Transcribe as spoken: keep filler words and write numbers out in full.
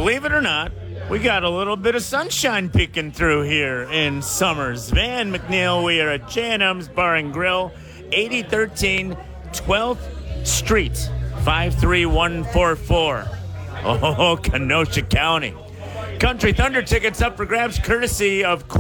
believe it or not, we got a little bit of sunshine peeking through here in Summers. Van McNeil, we are at J and M's Bar and Grill, eighty thirteen twelfth Street, five three one four four. Oh, Kenosha County. Country Thunder tickets up for grabs courtesy of